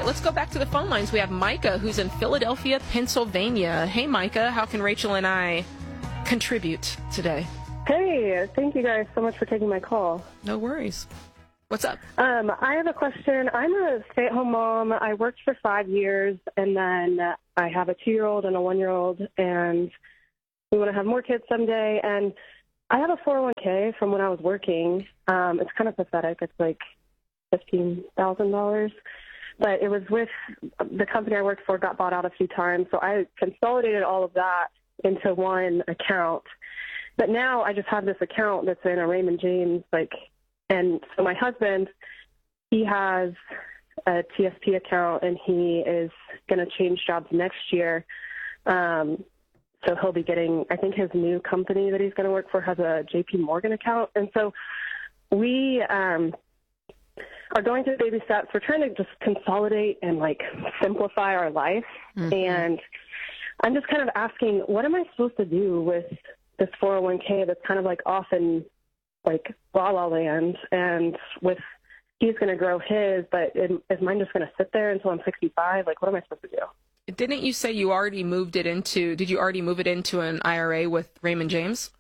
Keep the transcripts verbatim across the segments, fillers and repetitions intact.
let's go back to the phone lines. We have Micah, who's in Philadelphia, Pennsylvania. Hey, Micah, how can Rachel and I contribute today? Hey, thank you guys so much for taking my call. No worries. What's up? Um, I have a question. I'm a stay-at-home mom. I worked for five years, and then I have a two-year-old and a one-year-old, and we want to have more kids someday. And I have a four oh one k from when I was working. Um, it's kind of pathetic. It's like fifteen thousand dollars. But it was with the company I worked for got bought out a few times, so I consolidated all of that into one account. But now I just have this account that's in a Raymond James, like, and so my husband, he has a T S P account, and he is going to change jobs next year. Um, so he'll be getting, I think his new company that he's going to work for has a J P Morgan account. And so we um, are going through baby steps. We're trying to just consolidate and, like, simplify our life. Mm-hmm. And I'm just kind of asking, what am I supposed to do with this four oh one k that's kind of like off in like la la land, and with he's going to grow his, but is mine just going to sit there until I'm sixty-five? Like, what am I supposed to do? Didn't you say you already moved it into, did you already move it into an I R A with Raymond James?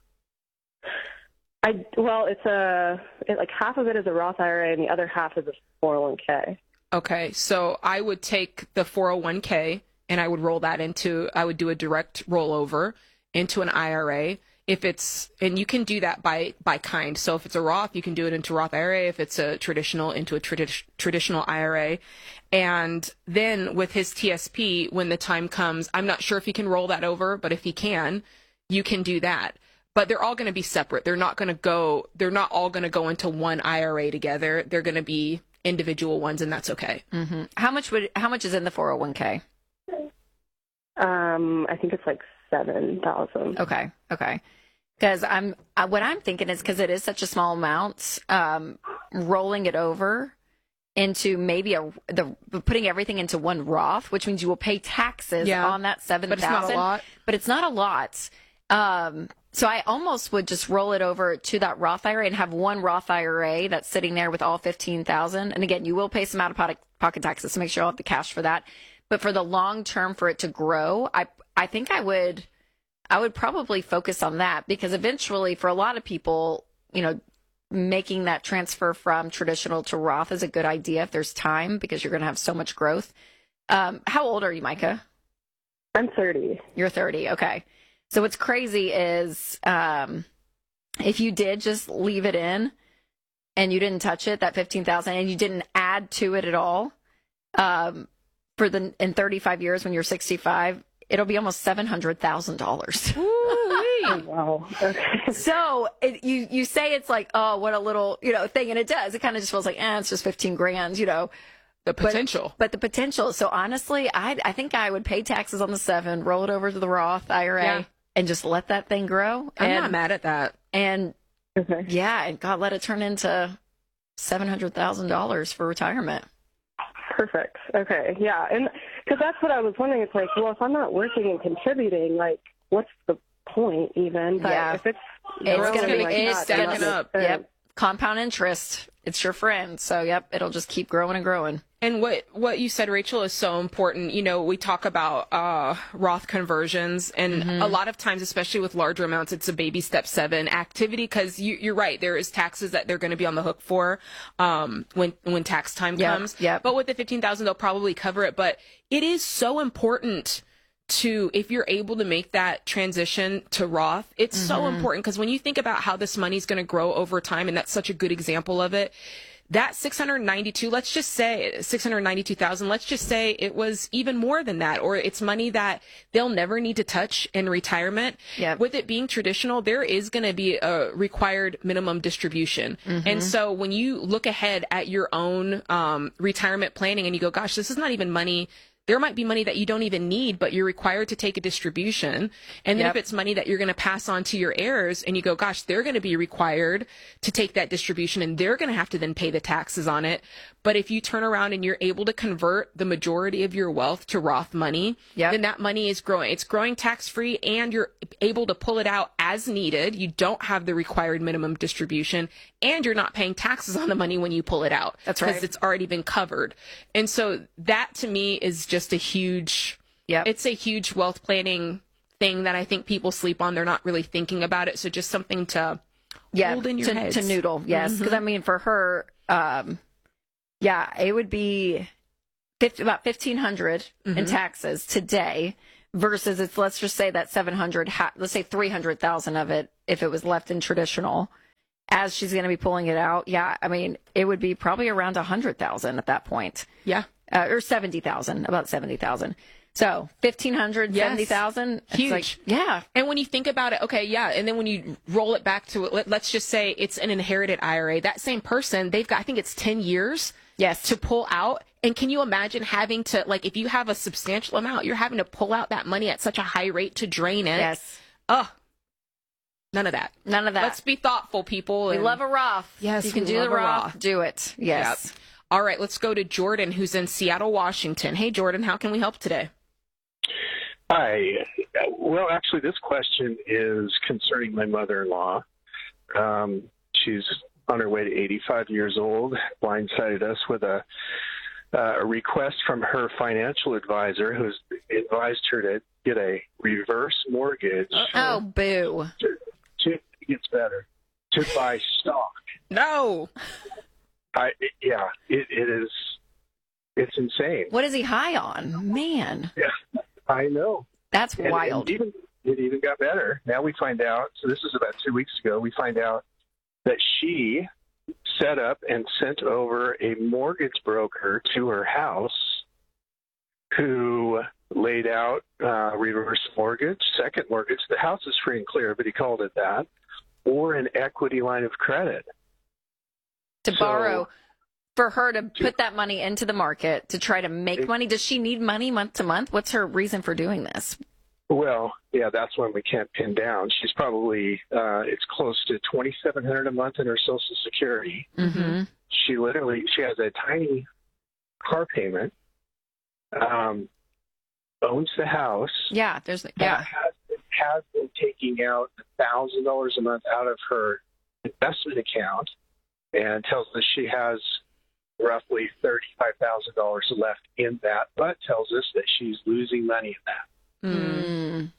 I, well, it's a, it, like half of it is a Roth I R A and the other half is a four oh one k. Okay. So I would take the four oh one k and I would roll that into, I would do a direct rollover into an I R A. If it's, and you can do that by, by kind. So if it's a Roth, you can do it into Roth I R A. If it's a traditional, into a tradi- traditional I R A. And then with his T S P, when the time comes, I'm not sure if he can roll that over, but if he can, you can do that. But they're all going to be separate. They're not going to go, they're not all going to go into one I R A together. They're going to be individual ones, and that's okay. Mm-hmm. How much would, how much is in the four oh one k? Um, I think it's like seven thousand. Okay. Okay. Because I'm, uh, what I'm thinking is, because it is such a small amount, um, rolling it over into maybe a the putting everything into one Roth, which means you will pay taxes yeah. on that seven thousand. But it's not a lot. But it's not a lot. Um, so I almost would just roll it over to that Roth I R A and have one Roth I R A that's sitting there with all fifteen thousand. And again, you will pay some out of pocket taxes, so make sure you'll have the cash for that. But for the long term, for it to grow, I I think I would. I would probably focus on that, because eventually for a lot of people, you know, making that transfer from traditional to Roth is a good idea if there's time, because you're going to have so much growth. Um, how old are you, Micah? I'm thirty. You're thirty. Okay. So what's crazy is um, if you did just leave it in and you didn't touch it, that fifteen thousand, and you didn't add to it at all, um, for the in thirty-five years when you're sixty-five, it'll be almost seven hundred thousand dollars. Oh, wow. Okay. So it, you, you say it's like, oh, what a little, you know, thing. And it does. It kind of just feels like, eh, it's just fifteen grand, you know. The potential. But, but the potential. So honestly, I I think I would pay taxes on the seven, roll it over to the Roth I R A, yeah. and just let that thing grow. I'm and, not mad at that. And okay. yeah, and God, let it turn into seven hundred thousand dollars for retirement. Perfect. Okay. Yeah. And because that's what I was wondering. It's like, well, if I'm not working and contributing, like, what's the point even? But yeah. If it's it's going to be, like it's stacking up. Yep. Compound interest. It's your friend. So, yep, it'll just keep growing and growing. And what, what you said, Rachel, is so important. You know, we talk about uh, Roth conversions, and mm-hmm. a lot of times, especially with larger amounts, it's a baby step seven activity, because you, you're right. There is taxes that they're going to be on the hook for um, when when tax time yep. comes. Yep. But with the fifteen thousand dollars, they'll probably cover it. But it is so important to, if you're able to make that transition to Roth, it's mm-hmm. so important, because when you think about how this money is going to grow over time, and that's such a good example of it, that six hundred ninety-two, let's just say six hundred ninety-two thousand, let's just say it was even more than that, or it's money that they'll never need to touch in retirement. Yep. With it being traditional, there is going to be a required minimum distribution. Mm-hmm. And so when you look ahead at your own um, retirement planning and you go, gosh, this is not even money there might be money that you don't even need, but you're required to take a distribution. And then Yep. if it's money that you're going to pass on to your heirs and you go, gosh, they're going to be required to take that distribution and they're going to have to then pay the taxes on it. But if you turn around and you're able to convert the majority of your wealth to Roth money, Yep. then that money is growing. It's growing tax free and you're able to pull it out as needed. You don't have the required minimum distribution and you're not paying taxes on the money when you pull it out. That's right. Because it's already been covered. And so that to me is just a huge, Yep. it's a huge wealth planning thing that I think people sleep on. They're not really thinking about it. So just something to yeah, hold in your to, heads. to noodle. Yes. Because I mean, for her, um, yeah, it would be fifty, about fifteen hundred in taxes today versus it's, let's just say that seven hundred, ha- let's say three hundred thousand of it, if it was left in traditional, as she's going to be pulling it out. Yeah. I mean, it would be probably around a hundred thousand at that point. Yeah. Uh, or seventy thousand, about seventy thousand. So fifteen hundred, Yes. seventy thousand. Huge. Like, yeah. And when you think about it, okay, yeah. And then when you roll it back to, let, let's just say it's an inherited I R A. That same person, they've got, I think it's ten years Yes. to pull out. And can you imagine having to, like, if you have a substantial amount, you're having to pull out that money at such a high rate to drain it. Yes. Oh, none of that. None of that. Let's be thoughtful, people. We and- love a Roth. Yes, You can we do the love a Roth. Roth. Do it. Yes. Yep. All right, let's go to Jordan, who's in Seattle, Washington. Hey, Jordan, how can we help today? Hi. Well, actually, this question is concerning my mother-in-law. Um, she's on her way to eighty-five years old, blindsided us with a, uh, a request from her financial advisor who's advised her to get a reverse mortgage. Oh, boo. To, to, it gets better, to buy stock. No. I, yeah, it, it is, it's insane. What is he high on? Man, Yeah, I know. that's And- wild. And even, it even got better. Now we find out, so this is about two weeks ago, we find out that she set up and sent over a mortgage broker to her house who laid out uh, reverse mortgage, second mortgage. The house is free and clear, but he called it that, or an equity line of credit. to so- borrow for her to put that money into the market to try to make It- money. Does she need money month to month? What's her reason for doing this? Well, yeah, that's one we can't pin down. She's probably, uh, it's close to twenty-seven hundred dollars a month in her Social Security. Mm-hmm. She literally, she has a tiny car payment, um, owns the house, Yeah, there's yeah. has, has been taking out one thousand dollars a month out of her investment account, and tells us she has roughly thirty-five thousand dollars left in that, but tells us that she's losing money in that. Mm.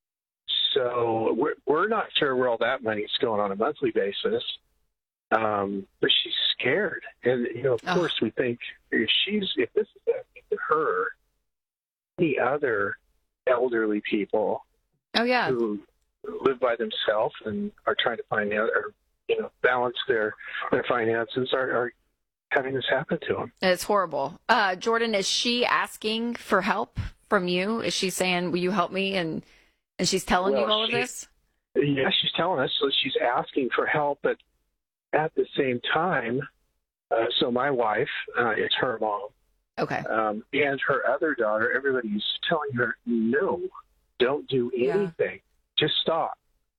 So we're, we're not sure where all that money's going on a monthly basis. Um, but she's scared. And, you know, of Oh. course we think if she's, if this is happening to her, any other elderly people Oh yeah. who live by themselves and are trying to find out or, you know, balance their, their finances are, are having this happen to them. It's horrible. Uh, Jordan, is she asking for help from you? Is she saying, will you help me? And and she's telling you Well, all of she- this? Yeah, she's telling us, so she's asking for help, but at the same time, uh, so my wife, uh, it's her mom, Okay. um, and her other daughter, everybody's telling her, no, don't do Yeah. anything. Just stop.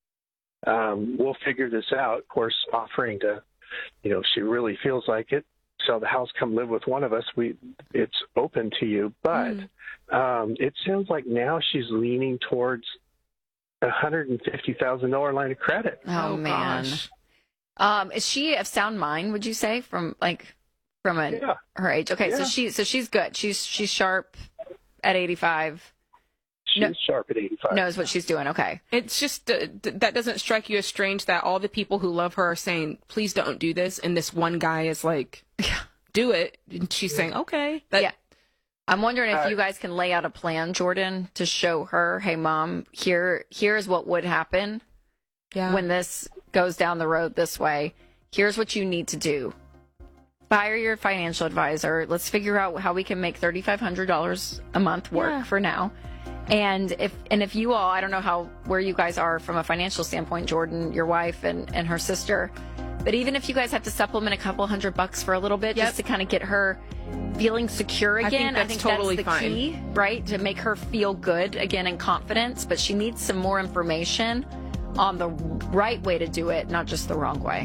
Um, we'll figure this out. Of course, offering to, you know, if she really feels like it, sell the house, come live with one of us. We, it's open to you, but um, it sounds like now she's leaning towards a hundred and fifty thousand dollar line of credit. Oh, man. gosh. Um, is she of sound mind? Would you say from like from a, Yeah. her age? Okay, so Yeah. she so she's good. She's she's sharp at eighty-five. She's No. sharp at eighty-five. Knows what she's doing. Okay. It's just, uh, th- that doesn't strike you as strange that all the people who love her are saying, please don't do this. And this one guy is like, do it. And she's saying, okay. That, Yeah. I'm wondering if Uh, you guys can lay out a plan, Jordan, to show her, hey, mom, here here's what would happen yeah. when this goes down the road this way. Here's what you need to do. Fire your financial advisor. Let's figure out how we can make thirty-five hundred dollars a month work Yeah. for now. And if and if you all, I don't know how where you guys are from a financial standpoint, Jordan, your wife and, and her sister, But even if you guys have to supplement a couple hundred bucks for a little bit Yep. just to kind of get her feeling secure I think again, that's totally that's the fine. key, right? To make her feel good again and confidence. But she needs some more information on the right way to do it, not just the wrong way.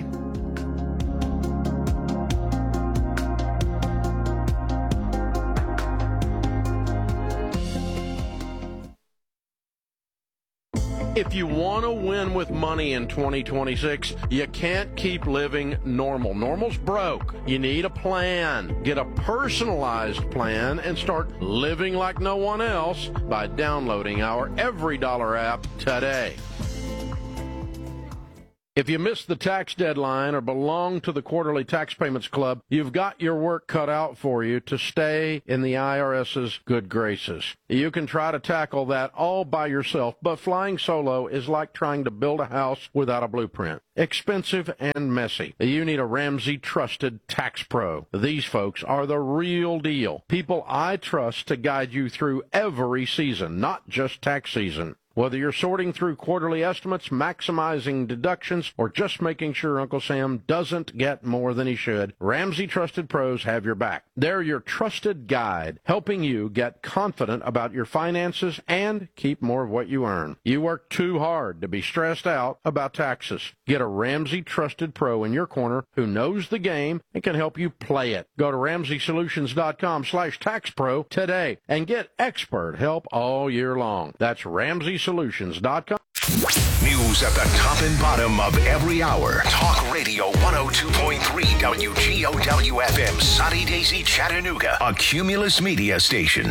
If you want to win with money in twenty twenty-six, you can't keep living normal. Normal's broke. You need a plan. Get a personalized plan and start living like no one else by downloading our Every Dollar app today. If you missed the tax deadline or belong to the Quarterly Tax Payments Club, you've got your work cut out for you to stay in the IRS's good graces. You can try to tackle that all by yourself, but flying solo is like trying to build a house without a blueprint. Expensive and messy. You need a Ramsey Trusted Tax Pro. These folks are the real deal. People I trust to guide you through every season, not just tax season. Whether you're sorting through quarterly estimates, maximizing deductions, or just making sure Uncle Sam doesn't get more than he should, Ramsey Trusted Pros have your back. They're your trusted guide, helping you get confident about your finances and keep more of what you earn. You work too hard to be stressed out about taxes. Get a Ramsey Trusted Pro in your corner who knows the game and can help you play it. Go to ramsey solutions dot com slash tax pro today and get expert help all year long. That's Ramsey Solutions dot com. News at the top and bottom of every hour. Talk Radio one oh two point three W G O W F M, Sunny Daisy, Chattanooga, a Cumulus Media station.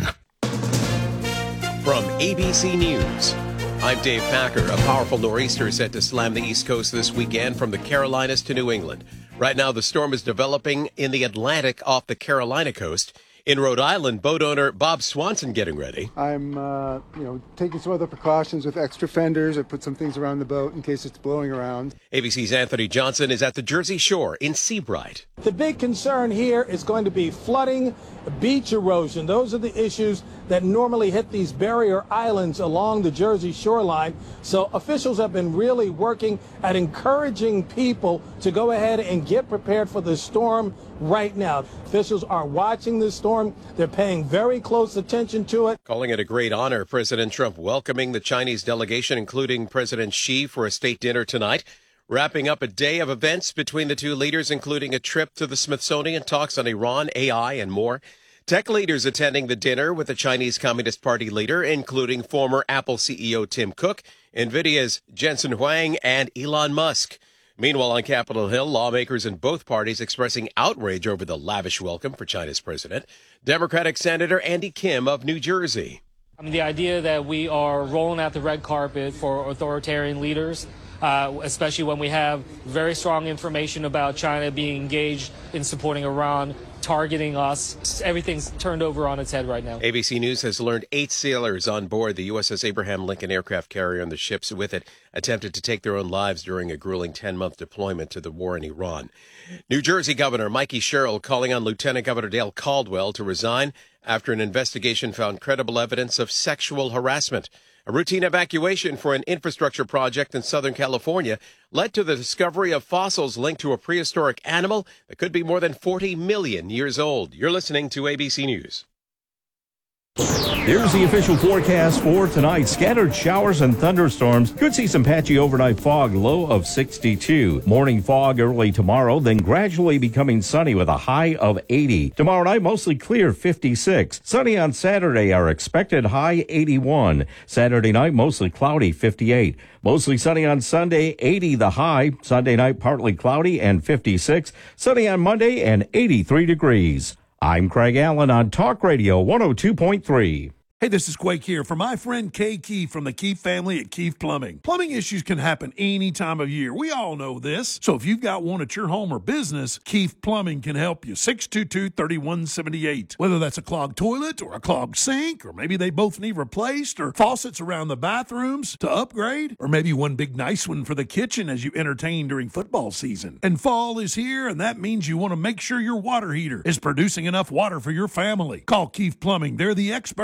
From A B C News, I'm Dave Packer. A powerful nor'easter is set to slam the East Coast this weekend from the Carolinas to New England. Right now, the storm is developing in the Atlantic off the Carolina coast. In Rhode Island, boat owner Bob Swanson getting ready. I'm, uh, you know, taking some other precautions with extra fenders. I put some things around the boat in case it's blowing around. A B C's Anthony Johnson is at the Jersey Shore in Seabright. The big concern here is going to be flooding, beach erosion. Those are the issues that normally hit these barrier islands along the Jersey shoreline. So officials have been really working at encouraging people to go ahead and get prepared for the storm right now. Officials are watching this storm. They're paying very close attention to it. Calling it a great honor, President Trump welcoming the Chinese delegation, including President Xi, for a state dinner tonight. Wrapping up a day of events between the two leaders, including a trip to the Smithsonian, talks on Iran, A I, and more. Tech leaders attending the dinner with the Chinese Communist Party leader, including former Apple C E O Tim Cook, NVIDIA's Jensen Huang, and Elon Musk. Meanwhile, on Capitol Hill, lawmakers in both parties expressing outrage over the lavish welcome for China's president. Democratic Senator Andy Kim of New Jersey. I mean, the idea that we are rolling out the red carpet for authoritarian leaders, uh, especially when we have very strong information about China being engaged in supporting Iran, targeting us. Everything's turned over on its head right now. A B C News has learned eight sailors on board the U S S Abraham Lincoln aircraft carrier and the ships with it attempted to take their own lives during a grueling ten-month deployment to the war in Iran. New Jersey Governor Mikey Sherrill calling on Lieutenant Governor Dale Caldwell to resign after an investigation found credible evidence of sexual harassment. A routine evacuation for an infrastructure project in Southern California led to the discovery of fossils linked to a prehistoric animal that could be more than forty million years old. You're listening to A B C News. Here's the official forecast for tonight. Scattered showers and thunderstorms. Could see some patchy overnight fog, low of sixty-two. Morning fog early tomorrow, then gradually becoming sunny with a high of eighty. Tomorrow night, mostly clear, fifty-six. Sunny on Saturday, our expected high, eighty-one. Saturday night, mostly cloudy, fifty-eight. Mostly sunny on Sunday, eighty the high. Sunday night, partly cloudy and fifty-six. Sunny on Monday and eighty-three degrees. I'm Craig Allen on Talk Radio one oh two point three. Hey, this is Quake here for my friend Kay Keefe from the Keefe family at Keefe Plumbing. Plumbing issues can happen any time of year. We all know this. So if you've got one at your home or business, Keefe Plumbing can help you. six two two, three one seven eight. Whether that's a clogged toilet or a clogged sink, or maybe they both need replaced, or faucets around the bathrooms to upgrade, or maybe one big nice one for the kitchen as you entertain during football season. And fall is here, and that means you want to make sure your water heater is producing enough water for your family. Call Keefe Plumbing. They're the experts. That's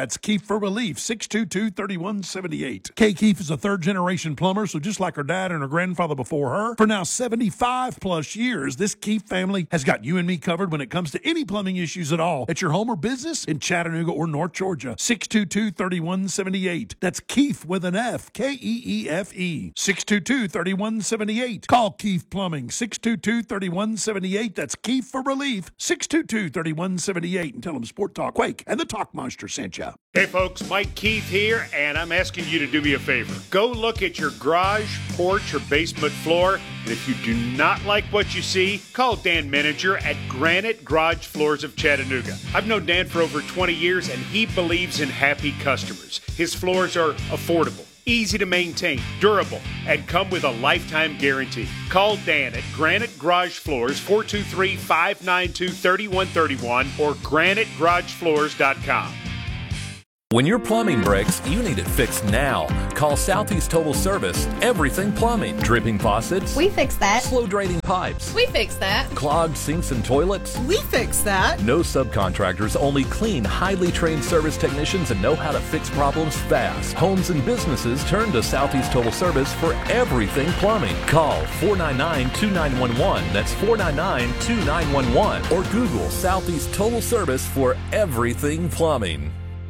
That's Keefe for Relief, six two two, three one seven eight. Kay Keefe is a third-generation plumber, so just like her dad and her grandfather before her, for now seventy-five plus years, this Keefe family has got you and me covered when it comes to any plumbing issues at all at your home or business in Chattanooga or North Georgia. six two two, three one seven eight. That's Keefe with an F, K E E F E. six two two, three one seven eight. Call Keefe Plumbing, six two two, three one seven eight. That's Keefe for Relief, six two two, three one seven eight. And tell them Sport Talk Quake and the Talk Monster sent you. Hey folks, Mike Keith here, and I'm asking you to do me a favor. Go look at your garage, porch, or basement floor, and if you do not like what you see, call Dan Manager at Granite Garage Floors of Chattanooga. I've known Dan for over twenty years, and he believes in happy customers. His floors are affordable, easy to maintain, durable, and come with a lifetime guarantee. Call Dan at Granite Garage Floors, four two three, five nine two, three one three one or granite garage floors dot com. When your plumbing breaks, you need it fixed now. Call Southeast Total Service. Everything plumbing. Dripping faucets. We fix that. Slow draining pipes. We fix that. Clogged sinks and toilets. We fix that. No subcontractors, only clean, highly trained service technicians that know how to fix problems fast. Homes and businesses turn to Southeast Total Service for everything plumbing. Call four nine nine, two nine one one. That's four nine nine, two nine one one. Or Google Southeast Total Service for everything plumbing.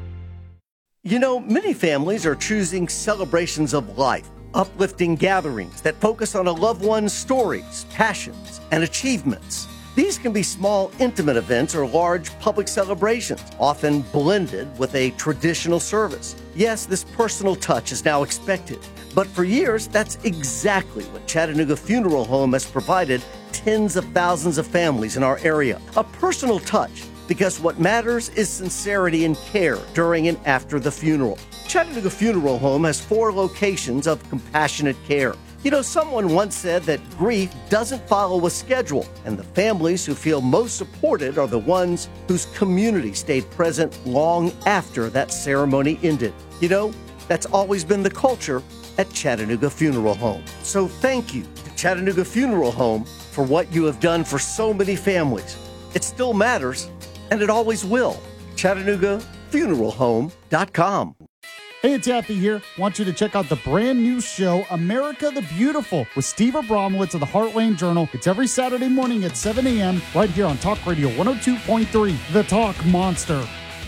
You know, many families are choosing celebrations of life, uplifting gatherings that focus on a loved one's stories, passions, and achievements. These can be small, intimate events or large public celebrations, often blended with a traditional service. Yes, this personal touch is now expected, but for years, that's exactly what Chattanooga Funeral Home has provided tens of thousands of families in our area. A personal touch. Because what matters is sincerity and care during and after the funeral. Chattanooga Funeral Home has four locations of compassionate care. You know, someone once said that grief doesn't follow a schedule, and the families who feel most supported are the ones whose community stayed present long after that ceremony ended. You know, that's always been the culture at Chattanooga Funeral Home. So thank you to Chattanooga Funeral Home for what you have done for so many families. It still matters. And it always will. Chattanooga Funeral Home dot com. Hey, it's Yaffee here. Want you to check out the brand new show, America the Beautiful, with Steve Abramowitz of the Heartland Journal. It's every Saturday morning at seven a.m. right here on Talk Radio one oh two point three, The Talk Monster.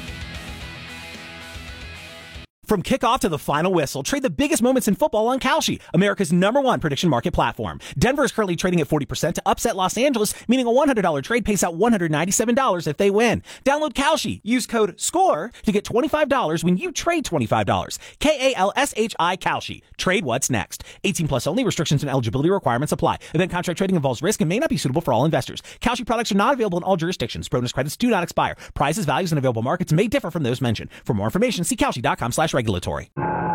From kickoff to the final whistle, trade the biggest moments in football on Kalshi, America's number one prediction market platform. Denver is currently trading at forty percent to upset Los Angeles, meaning a one hundred dollars trade pays out one hundred ninety-seven dollars if they win. Download Kalshi. Use code SCORE to get twenty-five dollars when you trade twenty-five dollars. K A L S H I Kalshi. Trade what's next. eighteen plus only. Restrictions and eligibility requirements apply. Event contract trading involves risk and may not be suitable for all investors. Kalshi products are not available in all jurisdictions. Bonus credits do not expire. Prices, values, and available markets may differ from those mentioned. For more information, see Kalshi dot com slash regulatory.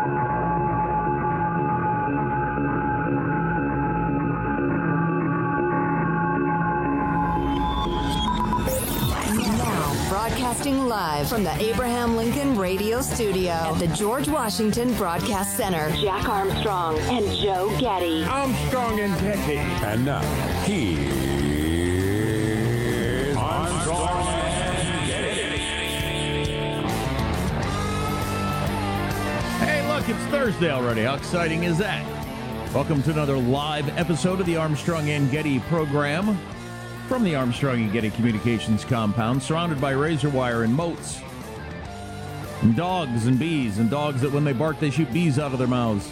Broadcasting live from the Abraham Lincoln Radio Studio at the George Washington Broadcast Center. Jack Armstrong and Joe Getty. Armstrong and Getty. And now, here's Armstrong and Getty. Hey, look, it's Thursday already. How exciting is that? Welcome to another live episode of the Armstrong and Getty program. From the Armstrong and Getty Communications compound, surrounded by razor wire and moats, and dogs and bees, and dogs that when they bark, they shoot bees out of their mouths.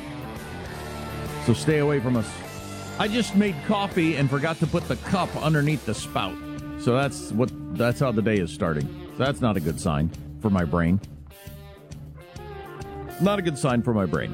So stay away from us. I just made coffee and forgot to put the cup underneath the spout. So that's what that's how the day is starting. So that's not a good sign for my brain. Not a good sign for my brain.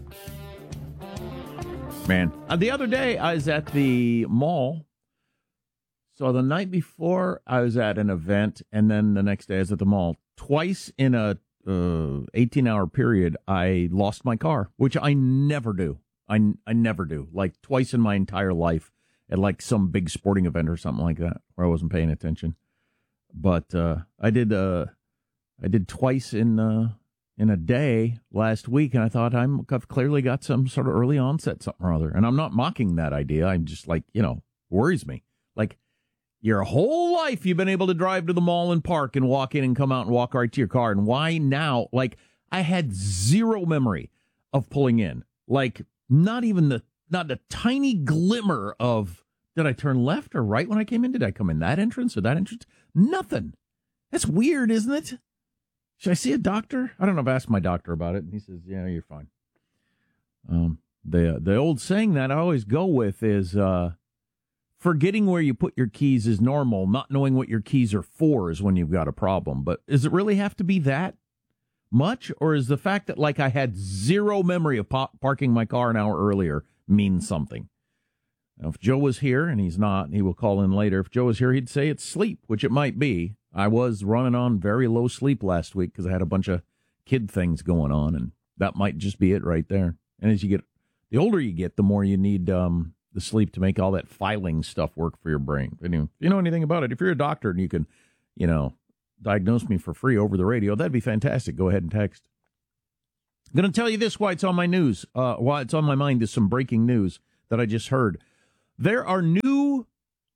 Man, uh, the other day I was at the mall. So the night before, I was at an event, and then the next day I was at the mall. Twice in a uh, eighteen-hour period, I lost my car, which I never do. I, I never do. Like twice in my entire life at like some big sporting event or something like that, where I wasn't paying attention. But uh, I did uh, I did twice in uh, in a day last week, and I thought I'm, I've clearly got some sort of early onset something or other. And I'm not mocking that idea. I'm just like, you know, worries me. Like, Your whole life you've been able to drive to the mall and park and walk in and come out and walk right to your car. And why now? Like, I had zero memory of pulling in. Like, not even the, not a tiny glimmer of, did I turn left or right when I came in? Did I come in that entrance or that entrance? Nothing. That's weird, isn't it? Should I see a doctor? I don't know. I've asked my doctor about it, and he says, yeah, you're fine. Um, the the old saying that I always go with is, uh, forgetting where you put your keys is normal. Not knowing what your keys are for is when you've got a problem. But does it really have to be that much? Or is the fact that, like, I had zero memory of pa- parking my car an hour earlier mean something? Now, if Joe was here, and he's not, he will call in later. If Joe was here, he'd say it's sleep, which it might be. I was running on very low sleep last week because I had a bunch of kid things going on, and that might just be it right there. And as you get, the older you get, the more you need um, the sleep to make all that filing stuff work for your brain. If you, you know anything about it, if you're a doctor and you can, you know, diagnose me for free over the radio, that'd be fantastic. Go ahead and text. I'm going to tell you this, why it's on my news, uh, why it's on my mind is some breaking news that I just heard. There are new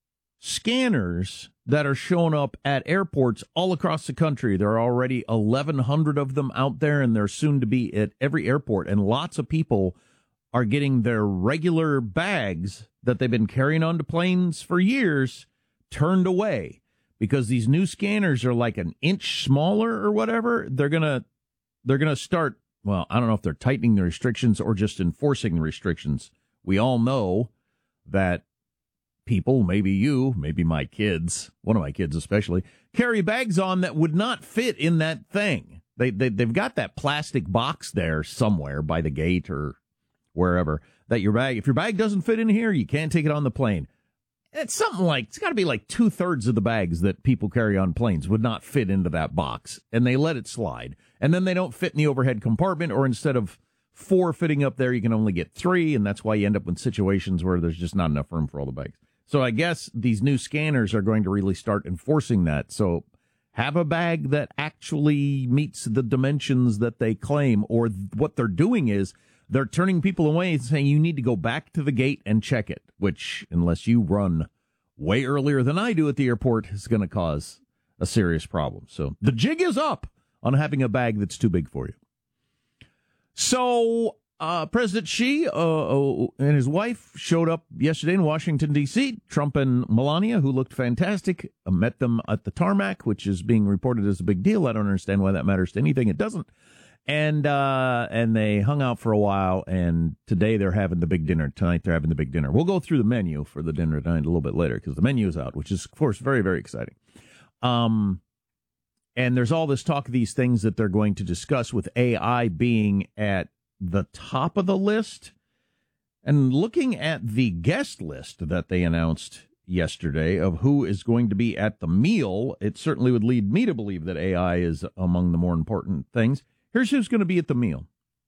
scanners that are showing up at airports all across the country. There are already eleven hundred of them out there, and they're soon to be at every airport. And lots of people are getting their regular bags that they've been carrying onto planes for years turned away because these new scanners are like an inch smaller or whatever. They're gonna they're gonna start. Well, I don't know if they're tightening the restrictions or just enforcing the restrictions. We all know that people, maybe you, maybe my kids, one of my kids especially, carry bags on that would not fit in that thing. They, they, they've got that plastic box there somewhere by the gate or wherever that your bag, if your bag doesn't fit in here, you can't take it on the plane. It's something like, it's got to be like two thirds of the bags that people carry on planes would not fit into that box. And they let it slide. And then they don't fit in the overhead compartment, or instead of four fitting up there, you can only get three. And that's why you end up in situations where there's just not enough room for all the bags. So I guess these new scanners are going to really start enforcing that. So have a bag that actually meets the dimensions that they claim, or th- what they're doing is they're turning people away and saying you need to go back to the gate and check it, which, unless you run way earlier than I do at the airport, is going to cause a serious problem. So the jig is up on having a bag that's too big for you. So uh, President Xi uh, and his wife showed up yesterday in Washington, D C Trump and Melania, who looked fantastic, uh, met them at the tarmac, which is being reported as a big deal. I don't understand why that matters to anything. It doesn't. And uh, and they hung out for a while, and today they're having the big dinner. Tonight they're having the big dinner. We'll go through the menu for the dinner tonight a little bit later, because the menu is out, which is, of course, very, very exciting. Um, and there's all this talk of these things that they're going to discuss, with A I being at the top of the list. And looking at the guest list that they announced yesterday of who is going to be at the meal, it certainly would lead me to believe that A I is among the more important things. Here's who's going to be at the meal: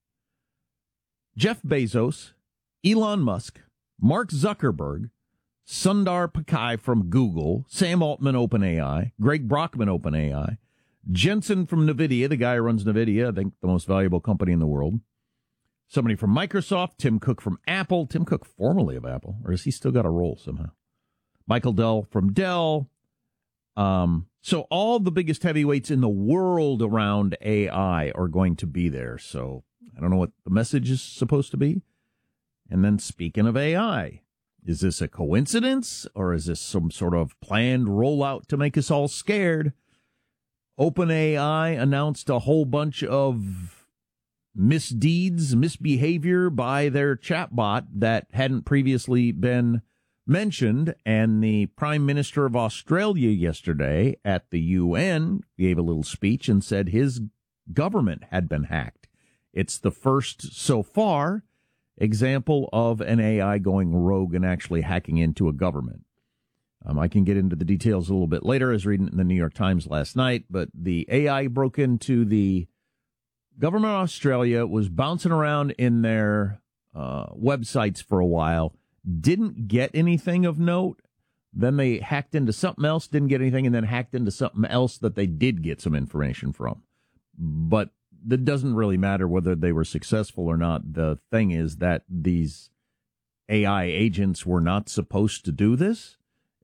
Jeff Bezos, Elon Musk, Mark Zuckerberg, Sundar Pichai from Google, Sam Altman, OpenAI, Greg Brockman, OpenAI, Jensen from NVIDIA, the guy who runs NVIDIA, I think the most valuable company in the world, somebody from Microsoft, Tim Cook from Apple, Tim Cook formerly of Apple, or has he still got a role somehow? Michael Dell from Dell. Um, so all the biggest heavyweights in the world around A I are going to be there. So I don't know what the message is supposed to be. And then, speaking of A I, is this a coincidence, or is this some sort of planned rollout to make us all scared? OpenAI announced a whole bunch of misdeeds, misbehavior by their chatbot that hadn't previously been mentioned, and the Prime Minister of Australia yesterday at the U N gave a little speech and said his government had been hacked. It's the first, so far, example of an A I going rogue and actually hacking into a government. Um, I can get into the details a little bit later. I was reading it in the New York Times last night, but the A I broke into the government of Australia, was bouncing around in their uh, websites for a while, didn't get anything of note. Then they hacked into something else, didn't get anything, and then hacked into something else that they did get some information from. But that doesn't really matter whether they were successful or not. The thing is that these A I agents were not supposed to do this.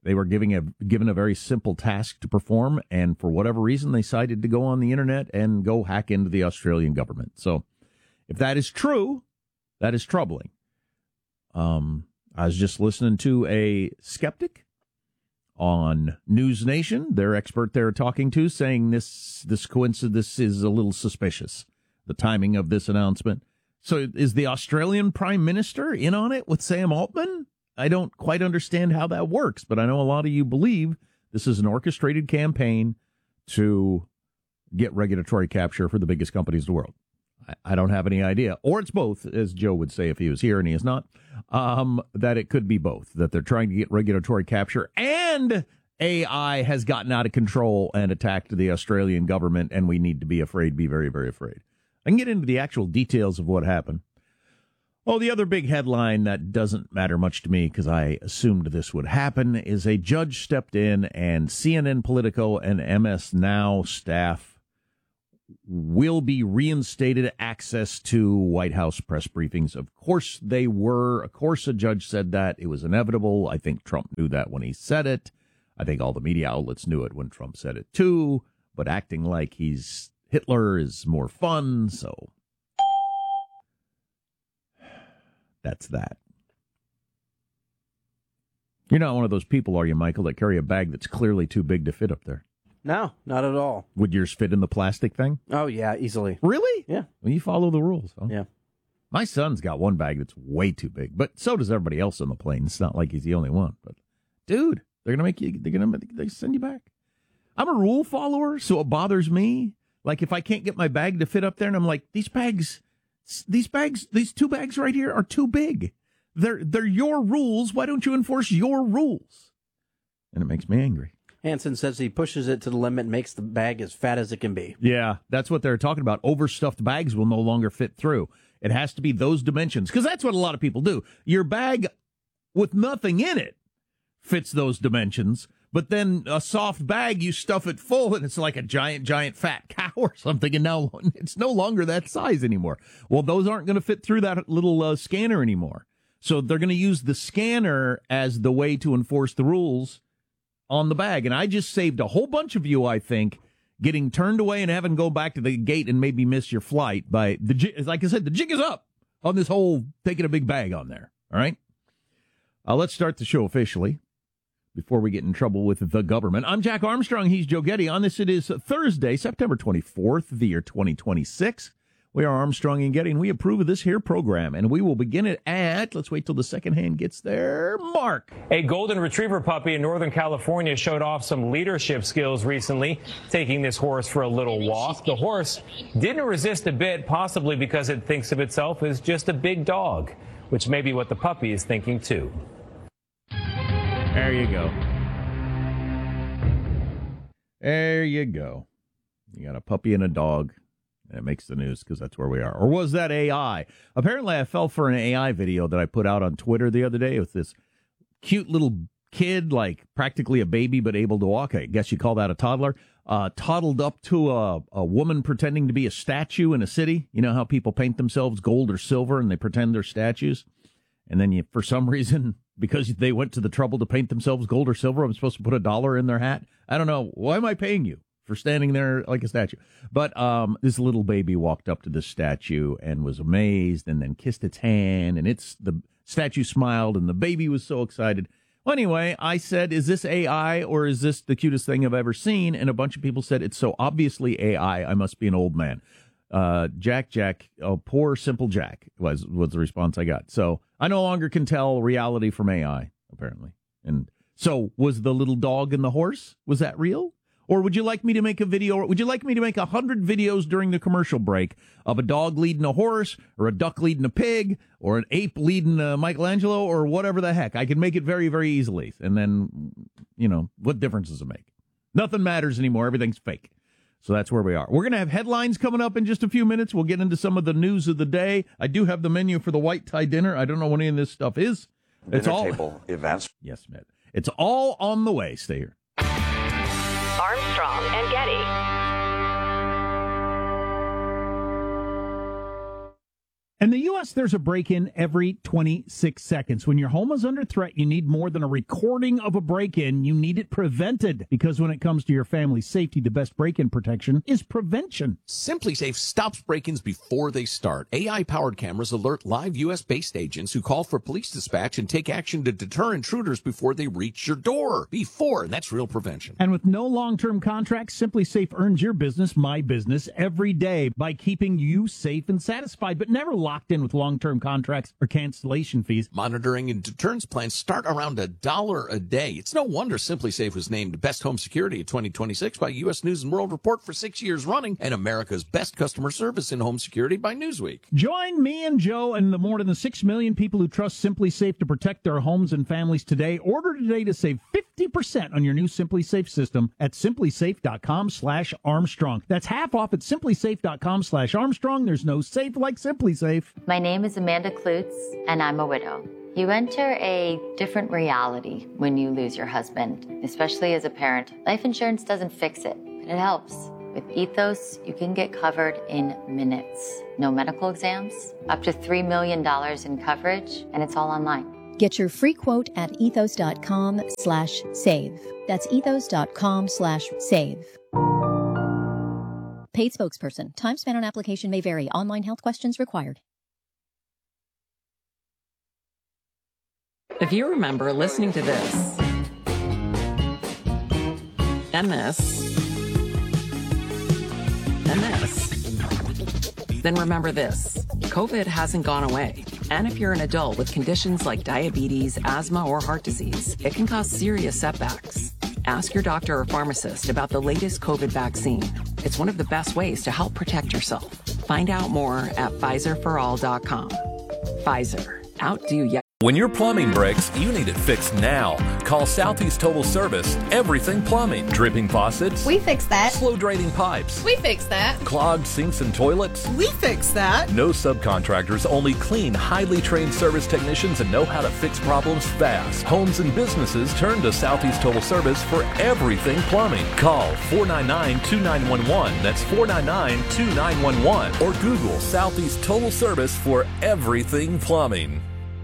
They were giving a, given a very simple task to perform, and for whatever reason, they decided to go on the internet and go hack into the Australian government. So if that is true, that is troubling. Um, I was just listening to a skeptic on News Nation, their expert they're talking to, saying this this coincidence is a little suspicious, the timing of this announcement. So is the Australian Prime Minister in on it with Sam Altman? I don't quite understand how that works, but I know a lot of you believe this is an orchestrated campaign to get regulatory capture for the biggest companies in the world. I, I don't have any idea. Or it's both, as Joe would say if he was here and he is not, um, that it could be both, that they're trying to get regulatory capture and A I has gotten out of control and attacked the Australian government, and we need to be afraid, be very, very afraid. I can get into the actual details of what happened. Oh, the other big headline that doesn't matter much to me because I assumed this would happen is a judge stepped in and C N N, Politico, and M S Now staff will be reinstated access to White House press briefings. Of course they were. Of course a judge said that. It was inevitable. I think Trump knew that when he said it. I think all the media outlets knew it when Trump said it too. But acting like he's Hitler is more fun, so that's that. You're not one of those people, are you, Michael, that carry a bag that's clearly too big to fit up there? No, not at all. Would yours fit in the plastic thing? Oh, yeah, easily. Really? Yeah. Well, you follow the rules, huh? Yeah. My son's got one bag that's way too big, but so does everybody else on the plane. It's not like he's the only one. But, dude, they're gonna make you. They're gonna they send you back. I'm a rule follower, so it bothers me. Like if I can't get my bag to fit up there, and I'm like, these bags, these bags, these two bags right here are too big. They're they're your rules. Why don't you enforce your rules? And it makes me angry. Hansen says he pushes it to the limit and makes the bag as fat as it can be. Yeah, that's what they're talking about. Overstuffed bags will no longer fit through. It has to be those dimensions, because that's what a lot of people do. Your bag with nothing in it fits those dimensions, but then a soft bag, you stuff it full, and it's like a giant, giant fat cow or something, and now it's no longer that size anymore. Well, those aren't going to fit through that little uh, scanner anymore. So they're going to use the scanner as the way to enforce the rules on the bag. And I just saved a whole bunch of you, I think, getting turned away and having to go back to the gate and maybe miss your flight. By the Like I said, the jig is up on this whole taking a big bag on there. All right? Uh, let's start the show officially before we get in trouble with the government. I'm Jack Armstrong. He's Joe Getty. On this, it is Thursday, September twenty-fourth, the year twenty twenty-six. We are Armstrong and Getty, and we approve of this here program. And we will begin it at, let's wait till the second hand gets there, Mark. A golden retriever puppy in Northern California showed off some leadership skills recently, taking this horse for a little walk. The horse didn't resist a bit, possibly because it thinks of itself as just a big dog, which may be what the puppy is thinking too. There you go. There you go. You got a puppy and a dog. And it makes the news because that's where we are. Or was that A I? Apparently, I fell for an A I video that I put out on Twitter the other day with this cute little kid, like practically a baby but able to walk. I guess you call that a toddler. Uh, toddled up to a, a woman pretending to be a statue in a city. You know how people paint themselves gold or silver and they pretend they're statues? And then you, for some reason, because they went to the trouble to paint themselves gold or silver, I'm supposed to put a dollar in their hat? I don't know. Why am I paying you for standing there like a statue? But um, this little baby walked up to the statue and was amazed and then kissed its hand, and it's the statue smiled, and the baby was so excited. Well, anyway, I said, is this A I or is this the cutest thing I've ever seen? And a bunch of people said, it's so obviously A I, I must be an old man. Uh, Jack, Jack, oh, poor simple Jack was, was the response I got. So I no longer can tell reality from A I, apparently. And so was the little dog and the horse, was that real? Or would you like me to make a video, or would you like me to make a hundred videos during the commercial break of a dog leading a horse, or a duck leading a pig, or an ape leading uh, Michelangelo, or whatever the heck? I can make it very, very easily. And then, you know, what difference does it make? Nothing matters anymore. Everything's fake. So that's where we are. We're going to have headlines coming up in just a few minutes. We'll get into some of the news of the day. I do have the menu for the white tie dinner. I don't know what any of this stuff is. It's dinner all table events. Yes, Matt. It's all on the way. Stay here. Armstrong and Getty. In the U S, there's a break-in every twenty-six seconds. When your home is under threat, you need more than a recording of a break-in. You need it prevented. Because when it comes to your family's safety, the best break-in protection is prevention. SimpliSafe stops break-ins before they start. A I-powered cameras alert live U S-based agents who call for police dispatch and take action to deter intruders before they reach your door. Before, and that's real prevention. And with no long-term contracts, SimpliSafe earns your business, my business, every day by keeping you safe and satisfied, but never locked in with long-term contracts or cancellation fees. Monitoring and deterrence plans start around a dollar a day. It's no wonder SimpliSafe was named Best Home Security of twenty twenty-six by U S News and World Report for six years running, and America's Best Customer Service in Home Security by Newsweek. Join me and Joe and the more than the six million people who trust SimpliSafe to protect their homes and families today. Order today to save fifty percent on your new SimpliSafe system at simplysafe.com slash Armstrong. That's half off at simplysafe.com slash Armstrong. There's no safe like SimpliSafe. My name is Amanda Klutz, and I'm a widow. You enter a different reality when you lose your husband, especially as a parent. Life insurance doesn't fix it, but it helps. With Ethos, you can get covered in minutes. No medical exams, up to three million dollars in coverage, and it's all online. Get your free quote at ethos.com slash save. That's ethos.com slash save. Paid spokesperson. Time spent on application may vary. Online health questions required. If you remember listening to this, and this, and this, then remember this. COVID hasn't gone away. And if you're an adult with conditions like diabetes, asthma, or heart disease, it can cause serious setbacks. Ask your doctor or pharmacist about the latest COVID vaccine. It's one of the best ways to help protect yourself. Find out more at Pfizer for all dot com. Pfizer. Outdo ya. When your plumbing breaks, you need it fixed now. Call Southeast Total Service. Everything plumbing. Dripping faucets. We fix that. Slow draining pipes. We fix that. Clogged sinks and toilets. We fix that. No subcontractors, only clean, highly trained service technicians that know how to fix problems fast. Homes and businesses turn to Southeast Total Service for everything plumbing. Call four nine nine, two nine one one. That's four nine nine, two nine one one. Or Google Southeast Total Service for everything plumbing.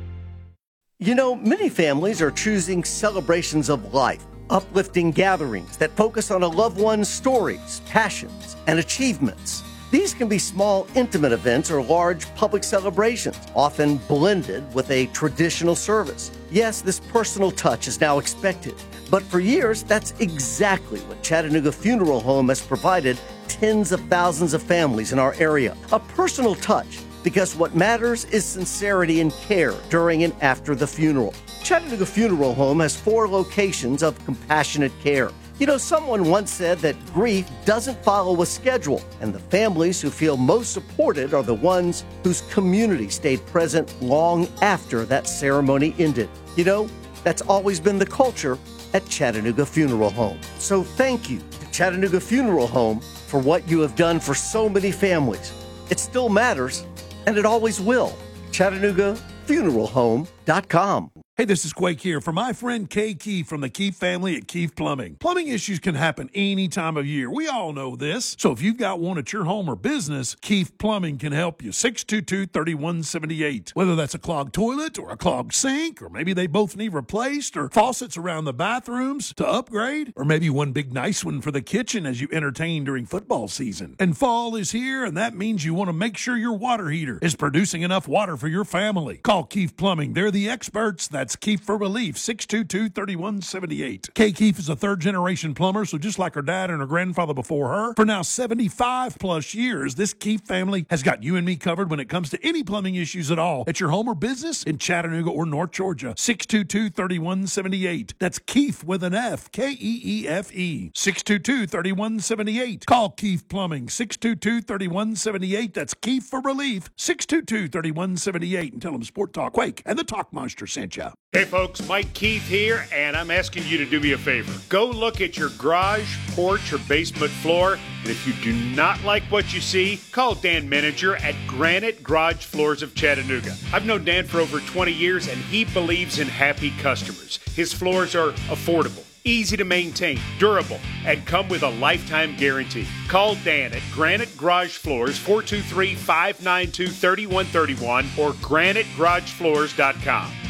You know, many families are choosing celebrations of life, uplifting gatherings that focus on a loved one's stories, passions, and achievements. These can be small, intimate events or large public celebrations, often blended with a traditional service. Yes, this personal touch is now expected, but for years, that's exactly what Chattanooga Funeral Home has provided tens of thousands of families in our area. A personal touch. Because what matters is sincerity and care during and after the funeral. Chattanooga Funeral Home has four locations of compassionate care. You know, someone once said that grief doesn't follow a schedule, and the families who feel most supported are the ones whose community stayed present long after that ceremony ended. You know, that's always been the culture at Chattanooga Funeral Home. So thank you to Chattanooga Funeral Home for what you have done for so many families. It still matters. And it always will. Chattanooga Funeral Home dot com. Hey, this is Quake here for my friend Kay Keefe from the Keefe family at Keefe Plumbing. Plumbing issues can happen any time of year. We all know this. So if you've got one at your home or business, Keefe Plumbing can help you. six two two, three one seven eight. Whether that's a clogged toilet or a clogged sink, or maybe they both need replaced, or faucets around the bathrooms to upgrade, or maybe one big nice one for the kitchen as you entertain during football season. And fall is here, and that means you want to make sure your water heater is producing enough water for your family. Call Keefe Plumbing. They're the experts. That's Keefe for Relief, six two two, three one seven eight. Kay Keefe is a third-generation plumber, so just like her dad and her grandfather before her, for now seventy-five plus years, this Keefe family has got you and me covered when it comes to any plumbing issues at all at your home or business in Chattanooga or North Georgia. six two two, three one seven eight. That's Keefe with an F, K E E F E. six two two, three one seven eight. Call Keefe Plumbing, six two two, three one seven eight. That's Keefe for Relief, six two two, three one seven eight. And tell them Sport Talk Quake and the Talk Monster sent you. Hey folks, Mike Keith here, and I'm asking you to do me a favor. Go look at your garage, porch, or basement floor, and if you do not like what you see, call Dan Meninger at Granite Garage Floors of Chattanooga. I've known Dan for over twenty years, and he believes in happy customers. His floors are affordable, easy to maintain, durable, and come with a lifetime guarantee. Call Dan at Granite Garage Floors, four two three, five nine two, three one three one or granite garage floors dot com.